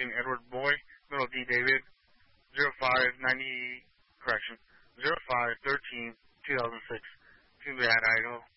Captain Edward Boy, middle D David, 0513, 2006, to Bad Idaho.